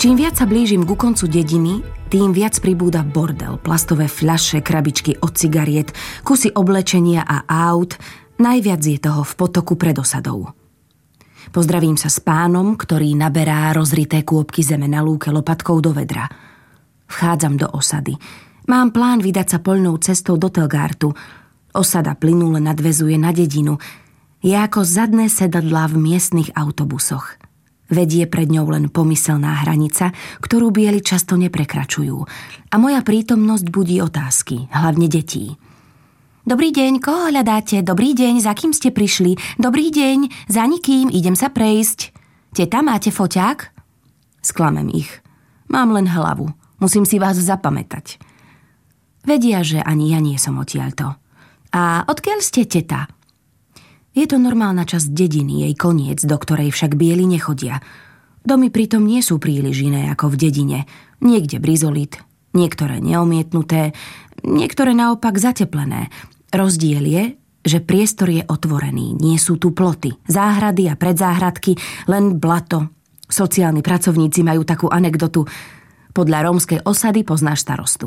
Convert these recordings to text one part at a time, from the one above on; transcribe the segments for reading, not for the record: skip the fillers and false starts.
Čím viac sa blížim ku koncu dediny, tým viac pribúda bordel, plastové fľaše, krabičky od cigariet, kusy oblečenia a aut. Najviac je toho v potoku pred osadou. Pozdravím sa s pánom, ktorý naberá rozrité kôpky zeme na lúke lopatkou do vedra. Vchádzam do osady. Mám plán vydať sa poľnou cestou do Telgártu. Osada plynule nadväzuje na dedinu. Je ako zadné sedadlá v miestnych autobusoch. Vedie pred ňou len pomyselná hranica, ktorú bieli často neprekračujú. A moja prítomnosť budí otázky, hlavne detí. Dobrý deň, koho hľadáte? Dobrý deň, za kým ste prišli? Dobrý deň, za nikým, idem sa prejsť. Teta, máte foťák? Sklamem ich. Mám len hlavu, musím si vás zapamätať. Vedia, že ani ja nie som odtiaľto. A odkiaľ ste, teta? Je to normálna časť dediny, jej koniec, do ktorej však bieli nechodia. Domy pritom nie sú príliš iné ako v dedine. Niekde brizolit, niektoré neomietnuté, niektoré naopak zateplené. Rozdiel je, že priestor je otvorený, nie sú tu ploty, záhrady a predzáhradky, len blato. Sociálni pracovníci majú takú anekdotu. Podľa rómskej osady poznáš starostu.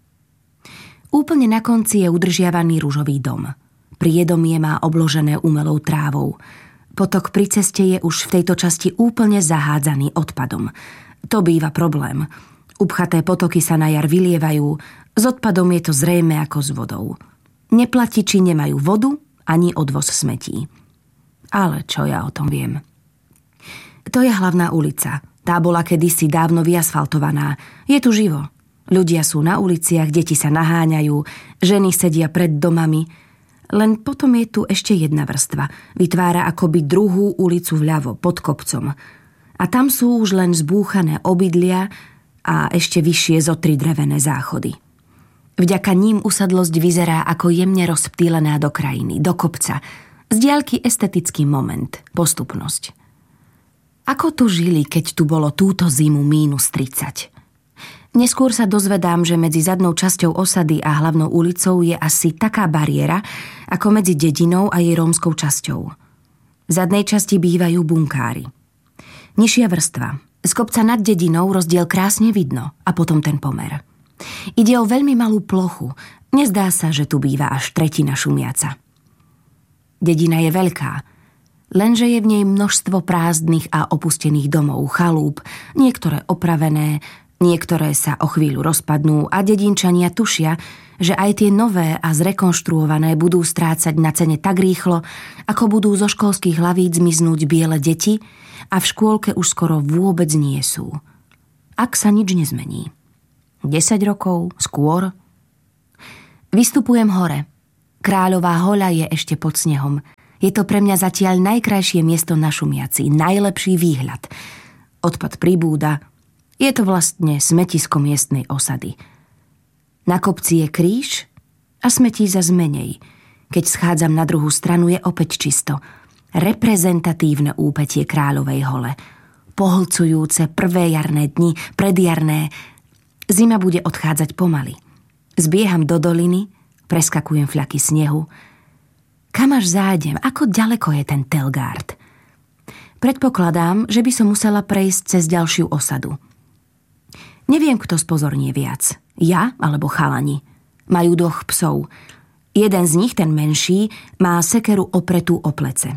Úplne na konci je udržiavaný ružový dom. Priedomie má obložené umelou trávou. Potok pri ceste je už v tejto časti úplne zahádzaný odpadom. To býva problém. Upchaté potoky sa na jar vylievajú, s odpadom je to zrejme ako s vodou. Neplatiči nemajú vodu ani odvoz smetí. Ale čo ja o tom viem? To je hlavná ulica. Tá bola kedysi dávno vyasfaltovaná. Je tu živo. Ľudia sú na uliciach, deti sa naháňajú, ženy sedia pred domami. Len potom je tu ešte jedna vrstva. Vytvára akoby druhú ulicu vľavo, pod kopcom. A tam sú už len zbúchané obydlia a ešte vyššie zo 3 drevené záchody. Vďaka ním usadlosť vyzerá ako jemne rozptýlená do krajiny, do kopca. Z diaľky estetický moment, postupnosť. Ako tu žili, keď tu bolo túto zimu -30? Neskôr sa dozvedám, že medzi zadnou časťou osady a hlavnou ulicou je asi taká bariéra, ako medzi dedinou a jej rómskou časťou. V zadnej časti bývajú bunkári. Nižšia vrstva. Z kopca nad dedinou rozdiel krásne vidno a potom ten pomer. Ide o veľmi malú plochu. Nezdá sa, že tu býva až tretina šumiaca. Dedina je veľká, lenže je v nej množstvo prázdnych a opustených domov, chalúp, niektoré opravené, niektoré sa o chvíľu rozpadnú a dedinčania tušia, že aj tie nové a zrekonštruované budú strácať na cene tak rýchlo, ako budú zo školských hlavíc zmiznúť biele deti a v škôlke už skoro vôbec nie sú. Ak sa nič nezmení. 10 rokov, skôr. Vystupujem hore. Kráľová hoľa je ešte pod snehom. Je to pre mňa zatiaľ najkrajšie miesto na Šumiaci, najlepší výhľad. Odpad pribúda. Je to vlastne smetisko miestnej osady. Na kopci je kríž a smetí zas menej. Keď schádzam na druhú stranu, je opäť čisto. Reprezentatívne úpätie Kráľovej hole. Pohlcujúce prvé jarné dni, predjarné. Zima bude odchádzať pomaly. Zbieham do doliny, preskakujem fľaky snehu. Kam až zájdem? Ako ďaleko je ten Telgárt? Predpokladám, že by som musela prejsť cez ďalšiu osadu. Neviem, kto spozornie viac. Ja alebo chalani. Majú 2 psov. Jeden z nich, ten menší, má sekeru opretú o plece.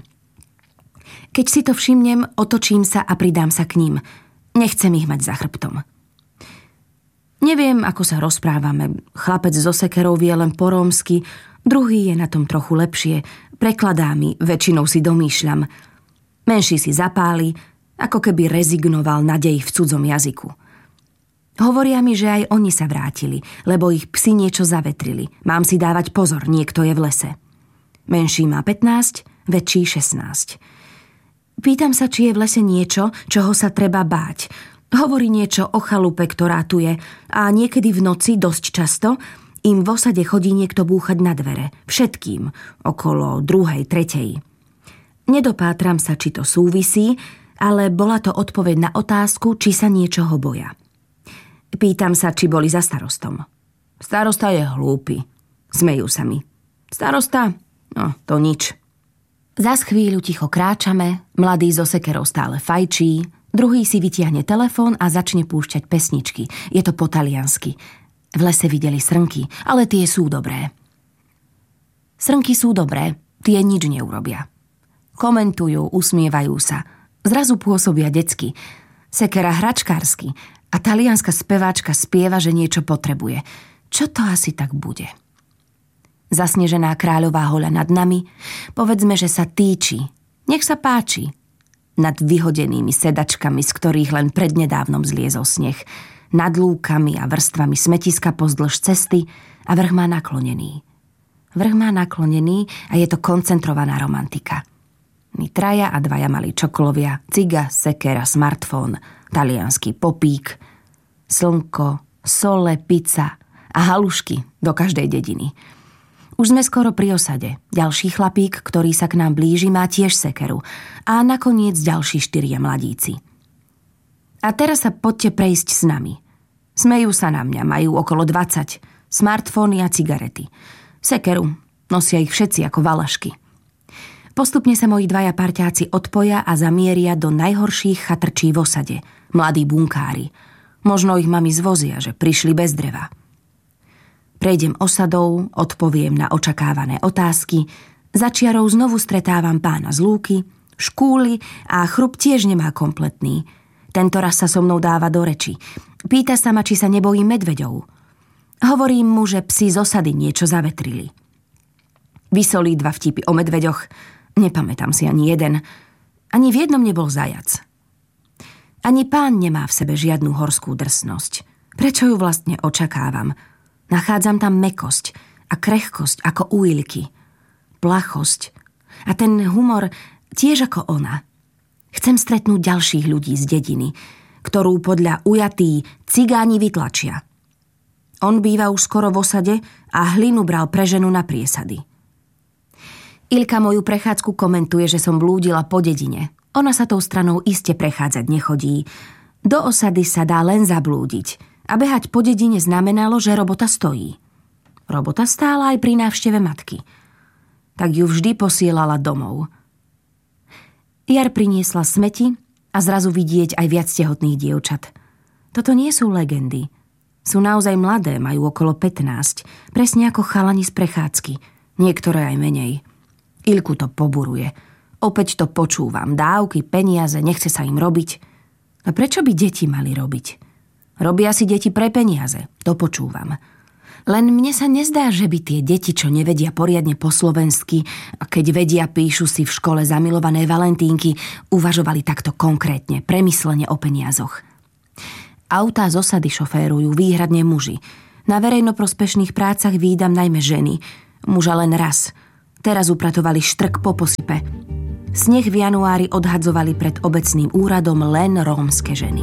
Keď si to všimnem, otočím sa a pridám sa k ním. Nechcem ich mať za chrbtom. Neviem, ako sa rozprávame. Chlapec so sekerou vie len po rómsky, druhý je na tom trochu lepšie. Prekladá mi, väčšinou si domýšľam. Menší si zapáli, ako keby rezignoval na dej v cudzom jazyku. Hovoria mi, že aj oni sa vrátili, lebo ich psi niečo zavetrili. Mám si dávať pozor, niekto je v lese. Menší má 15, väčší 16. Pýtam sa, či je v lese niečo, čoho sa treba báť. Hovorí niečo o chalupe, ktorá tu je, a niekedy v noci, dosť často, im v osade chodí niekto búchať na dvere. Všetkým, okolo 2., 3. Nedopátram sa, či to súvisí, ale bola to odpoveď na otázku, či sa niečoho boja. Pýtam sa, či boli za starostom. Starosta je hlúpy. Smejú sa mi. Starosta? No, to nič. Zas chvíľu ticho kráčame, mladý so sekerou stále fajčí, Druhý si vytiahne telefón a začne púšťať pesničky. Je to po taliansky. V lese videli srnky, ale tie sú dobré. Srnky sú dobré, tie nič neurobia. Komentujú, usmievajú sa. Zrazu pôsobia detsky. Sekera hračkársky a talianska speváčka spieva, že niečo potrebuje. Čo to asi tak bude? Zasnežená kráľová hoľa nad nami, povedzme, že sa týči. Nech sa páči. Nad vyhodenými sedačkami, z ktorých len prednedávnom zliezol sneh. Nad lúkami a vrstvami smetiska pozdĺž cesty a vrch má naklonený. Vrch má naklonený a je to koncentrovaná romantika. My traja a dvaja malí čokolovia, ciga, sekera, smartfón, taliansky popík, slnko, sole, pizza a halušky do každej dediny. Už sme skoro pri osade. Ďalší chlapík, ktorý sa k nám blíži, má tiež sekeru. A nakoniec ďalší 4 mladíci. A teraz sa poďte prejsť s nami. Smejú sa na mňa, majú okolo 20. Smartfóny a cigarety. Sekeru nosia ich všetci ako valašky. Postupne sa moji dvaja parťáci odpoja a zamieria do najhorších chatrčí v osade. Mladí bunkári. Možno ich mami zvozia, že prišli bez dreva. Prejdem osadou, odpoviem na očakávané otázky, za čiarou znovu stretávam pána z lúky, škúly a chrup tiež nemá kompletný. Tento raz sa so mnou dáva do reči. Pýta sa ma, či sa nebojím medveďov. Hovorím mu, že psi z osady niečo zavetrili. Vysolí 2 vtipy o medveďoch. Nepamätám si ani jeden. Ani v jednom nebol zajac. Ani pán nemá v sebe žiadnu horskú drsnosť. Prečo ju vlastne očakávam? Nachádzam tam mäkkosť a krehkosť ako u Ilky. Plachosť a ten humor tiež ako ona. Chcem stretnúť ďalších ľudí z dediny, ktorú podľa ujatí cigáni vytlačia. On býva už skoro v osade a hlinu bral pre ženu na priesady. Ilka moju prechádzku komentuje, že som blúdila po dedine. Ona sa tou stranou iste prechádzať nechodí. Do osady sa dá len zablúdiť a behať po dedine znamenalo, že robota stojí. Robota stála aj pri návšteve matky. Tak ju vždy posielala domov. Jar priniesla smeti a zrazu vidieť aj viac tehotných dievčat. Toto nie sú legendy. Sú naozaj mladé, majú okolo 15, presne ako chalani z prechádzky, niektoré aj menej. Ilku to poburuje. Opäť to počúvam, dávky, peniaze, nechce sa im robiť. A prečo by deti mali robiť? Robia si deti pre peniaze, to počúvam. Len mne sa nezdá, že by tie deti, čo nevedia poriadne po slovensky, a keď vedia, píšu si v škole zamilované valentínky, uvažovali takto konkrétne, premyslene o peniazoch. Autá z osady šoférujú výhradne muži. Na verejnoprospešných prácach vídam najmä ženy. Muža len raz. Teraz upratovali štrk po posype. Sneh v januári odhadzovali pred obecným úradom len rómske ženy.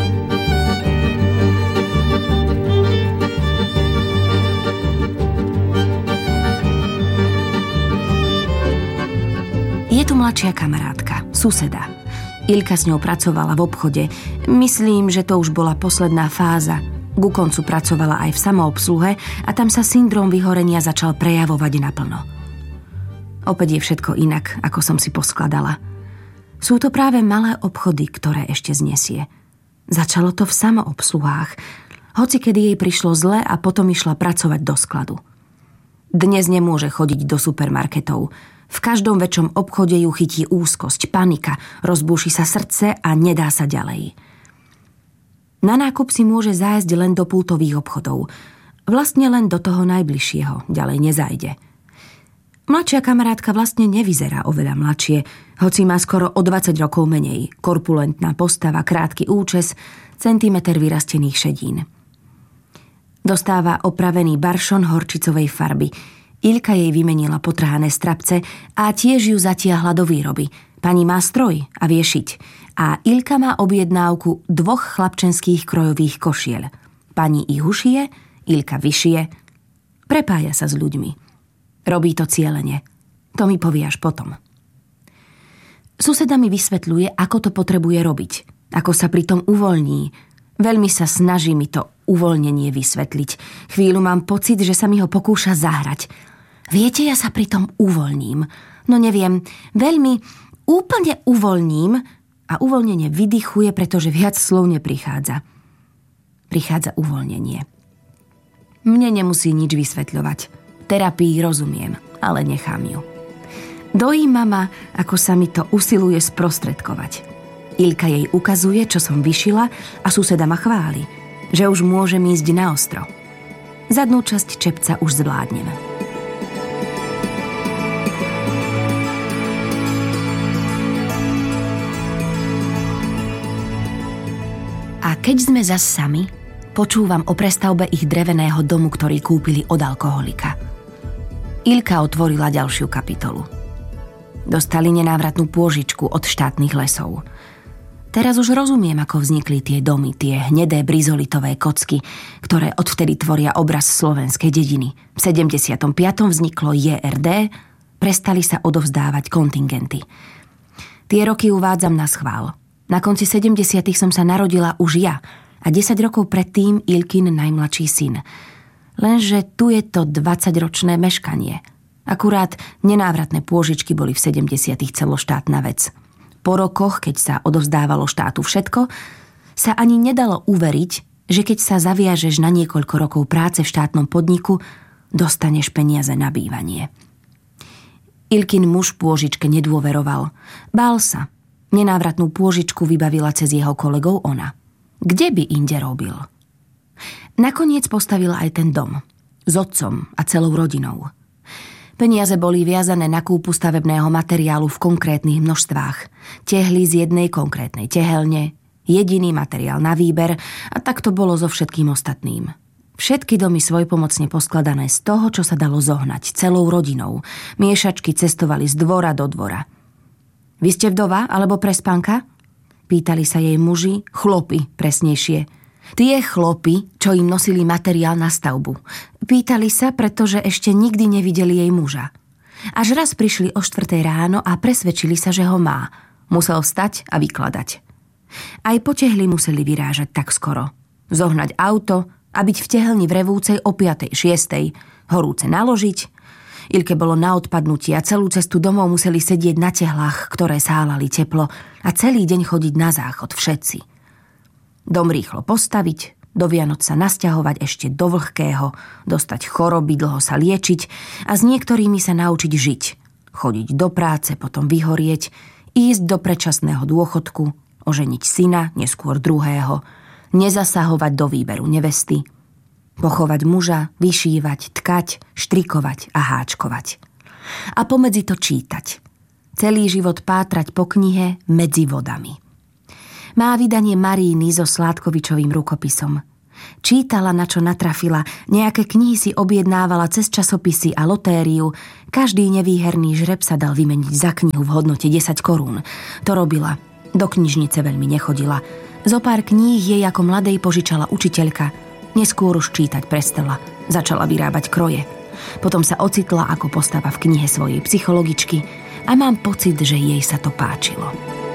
Je tu mladšia kamarátka, suseda. Ilka s ňou pracovala v obchode. Myslím, že to už bola posledná fáza. Ku koncu pracovala aj v samoobsluhe a tam sa syndrom vyhorenia začal prejavovať naplno. Opäť je všetko inak, ako som si poskladala. Sú to práve malé obchody, ktoré ešte znesie. Začalo to v samoobsluhách, hoci kedy jej prišlo zle a potom išla pracovať do skladu. Dnes nemôže chodiť do supermarketov. V každom väčšom obchode ju chytí úzkosť, panika, rozbúši sa srdce a nedá sa ďalej. Na nákup si môže zájsť len do pultových obchodov. Vlastne len do toho najbližšieho, ďalej nezajde. Mladšia kamarátka vlastne nevyzerá oveľa mladšie, hoci má skoro o 20 rokov menej. Korpulentná postava, krátky účes, centimeter vyrastených šedín. Dostáva opravený baršon horčicovej farby. Ilka jej vymenila potrhané strapce a tiež ju zatiahla do výroby. Pani má stroj a vie šiť. A Ilka má objednávku 2 chlapčenských krojových košiel. Pani ich ušije, Ilka vyšije. Prepája sa s ľuďmi. Robí to cielene. To mi povie až potom. Suseda mi vysvetľuje, ako to potrebuje robiť. Ako sa pritom uvoľní. Veľmi sa snaží mi to uvoľnenie vysvetliť. Chvíľu mám pocit, že sa mi ho pokúša zahrať. Viete, ja sa pritom uvoľním. No neviem, veľmi, úplne uvoľním. a uvoľnenie vydychuje, pretože viac slov neprichádza. Prichádza uvoľnenie. Mne nemusí nič vysvetľovať. Terapii rozumiem, ale nechám ju. Dojíma ma, ako sa mi to usiluje sprostredkovať. Ilka jej ukazuje, čo som vyšila a suseda ma chváli, že už môžem ísť na ostro. Zadnú časť čepca už zvládnem. A keď sme zas sami, počúvam o prestavbe ich dreveného domu, ktorý kúpili od alkoholika. Ilka otvorila ďalšiu kapitolu. Dostali nenávratnú pôžičku od štátnych lesov. Teraz už rozumiem, ako vznikli tie domy, tie hnedé brizolitové kocky, ktoré odvtedy tvoria obraz slovenskej dediny. V 75. vzniklo JRD, prestali sa odovzdávať kontingenty. Tie roky uvádzam na schvál. Na konci 70. som sa narodila už ja a 10 rokov predtým Ilkin najmladší syn. Lenže tu je to 20-ročné meškanie. Akurát nenávratné pôžičky boli v 70. celoštátna vec. Po rokoch, keď sa odovzdávalo štátu všetko, sa ani nedalo uveriť, že keď sa zaviažeš na niekoľko rokov práce v štátnom podniku, dostaneš peniaze na bývanie. Ilkin muž pôžičke nedôveroval. Bál sa. Nenávratnú pôžičku vybavila cez jeho kolegov ona. Kde by inde robil? Nakoniec postavila aj ten dom. S otcom a celou rodinou. Peniaze boli viazané na kúpu stavebného materiálu v konkrétnych množstvách. Tehly z jednej konkrétnej tehelne, jediný materiál na výber a tak to bolo so všetkým ostatným. Všetky domy svojpomocne poskladané z toho, čo sa dalo zohnať, celou rodinou. Miešačky cestovali z dvora do dvora. Vy ste vdova alebo prespanka? Pýtali sa jej muži, chlopi presnejšie. Tie chlopy, čo im nosili materiál na stavbu. Pýtali sa, pretože ešte nikdy nevideli jej muža. Až raz prišli o 4:00 ráno a presvedčili sa, že ho má. Musel vstať a vykladať. Aj po tehli museli vyrážať tak skoro. Zohnať auto a byť v tehelni v revúcej o 5:00, 6:00. Horúce naložiť. Ilke bolo na odpadnutie a celú cestu domov museli sedieť na tehlách, ktoré sálali teplo a celý deň chodiť na záchod všetci. Dom rýchlo postaviť, do Vianoc sa nasťahovať ešte do vlhkého, dostať choroby, dlho sa liečiť a s niektorými sa naučiť žiť. Chodiť do práce, potom vyhorieť, ísť do predčasného dôchodku, oženiť syna, neskôr druhého, nezasahovať do výberu nevesty, pochovať muža, vyšívať, tkať, štrikovať a háčkovať. A pomedzi to čítať. Celý život pátrať po knihe Medzi vodami. Má vydanie Maríny so Sládkovičovým rukopisom. Čítala, na čo natrafila, nejaké knihy si objednávala cez časopisy a lotériu, každý nevýherný žreb sa dal vymeniť za knihu v hodnote 10 korún. To robila. Do knižnice veľmi nechodila. Zopár kníh jej ako mladej požičala učiteľka. Neskôr už čítať prestala. Začala vyrábať kroje. Potom sa ocitla ako postava v knihe svojej psychologičky a mám pocit, že jej sa to páčilo.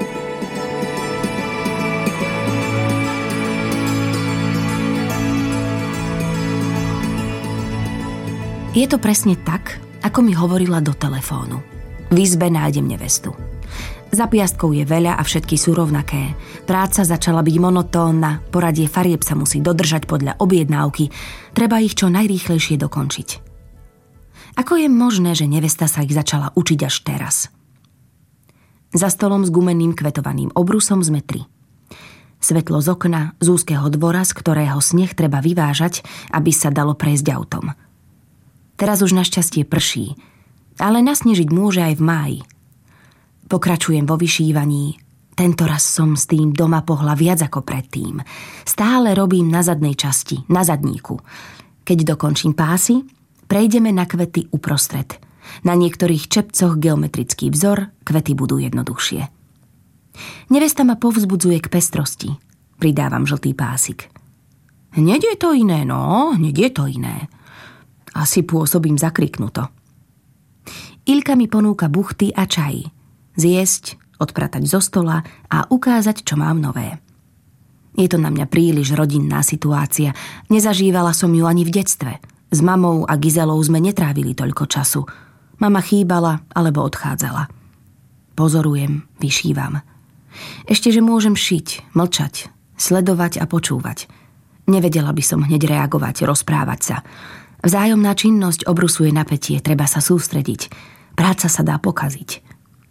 Je to presne tak, ako mi hovorila do telefónu. V izbe nájdem nevestu. Za piastkou je veľa a všetky sú rovnaké. Práca začala byť monotónna, poradie farieb sa musí dodržať podľa objednávky, treba ich čo najrýchlejšie dokončiť. Ako je možné, že nevesta sa ich začala učiť až teraz? Za stolom s gumeným kvetovaným obrusom sme 3. Svetlo z okna, z úzkeho dvora, z ktorého sneh treba vyvážať, aby sa dalo prejsť autom. Teraz už našťastie prší, ale nasnežiť môže aj v máji. Pokračujem vo vyšívaní. Tento raz som s tým doma pohla viac ako predtým. Stále robím na zadnej časti, na zadníku. Keď dokončím pásy, prejdeme na kvety uprostred. Na niektorých čepcoch geometrický vzor, kvety budú jednoduchšie. Nevesta ma povzbudzuje k pestrosti. Pridávam žltý pásik. Hneď je to iné, no, hneď je to iné. Asi pôsobím zakriknuto. Ilka mi ponúka buchty a čaj. Zjesť, odpratať zo stola a ukázať, čo mám nové. Je to na mňa príliš rodinná situácia. Nezažívala som ju ani v detstve. S mamou a Gizelou sme netrávili toľko času. Mama chýbala alebo odchádzala. Pozorujem, vyšívam. Ešte, že môžem šiť, mlčať, sledovať a počúvať. Nevedela by som hneď reagovať, rozprávať sa. Vzájomná činnosť obrusuje napätie, treba sa sústrediť. Práca sa dá pokaziť.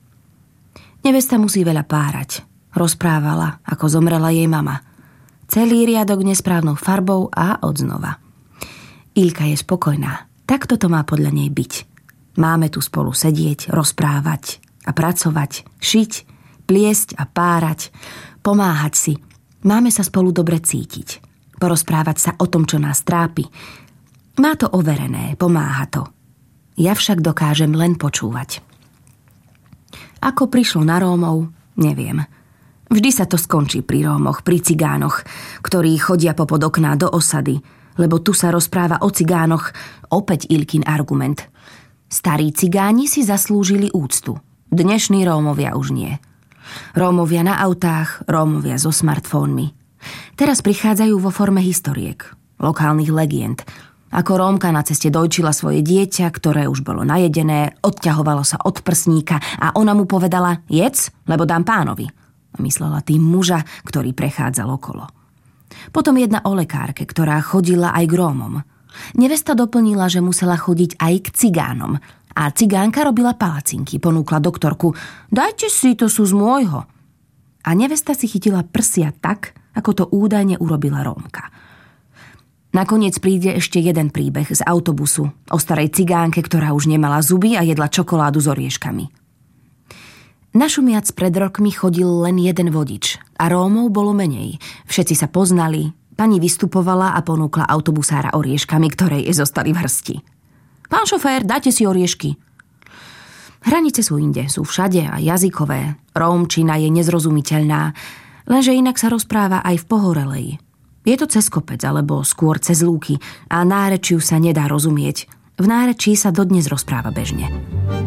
Nevesta musí veľa párať. Rozprávala, ako zomrela jej mama. Celý riadok nesprávnou farbou a odznova. Ilka je spokojná. Takto to má podľa nej byť. Máme tu spolu sedieť, rozprávať a pracovať, šiť, pliesť a párať, pomáhať si. Máme sa spolu dobre cítiť. Porozprávať sa o tom, čo nás trápi. Má to overené, pomáha to. Ja však dokážem len počúvať. Ako prišlo na Rómov, neviem. Vždy sa to skončí pri Rómoch, pri cigánoch, ktorí chodia popod okná do osady, lebo tu sa rozpráva o cigánoch, opäť Ilkin argument. Starí cigáni si zaslúžili úctu. Dnešní Rómovia už nie. Rómovia na autách, Rómovia so smartfónmi. Teraz prichádzajú vo forme historiek, lokálnych legend. Ako Rómka na ceste dojčila svoje dieťa, ktoré už bolo najedené, odťahovalo sa od prsníka a ona mu povedala: jedz, lebo dám pánovi. Myslela tým muža, ktorý prechádzal okolo. Potom jedna o lekárke, ktorá chodila aj k Rómom. Nevesta doplnila, že musela chodiť aj k cigánom. A cigánka robila palacinky, ponúkla doktorku: dajte si, to sú z môjho. A nevesta si chytila prsia tak, ako to údajne urobila Rómka. Nakoniec príde ešte jeden príbeh z autobusu o starej cigánke, ktorá už nemala zuby a jedla čokoládu s orieškami. Na Šumiac pred rokmi chodil len jeden vodič a Rómov bolo menej. Všetci sa poznali, pani vystupovala a ponúkla autobusára orieškami, ktoré jej zostali v hrsti. Pán šofér, dajte si oriešky. Hranice sú inde, sú všade a jazykové. Rómčina je nezrozumiteľná, lenže inak sa rozpráva aj v Pohorelej. Je to cez kopec, alebo skôr cez lúky a nárečiu sa nedá rozumieť. V nárečí sa dodnes rozpráva bežne.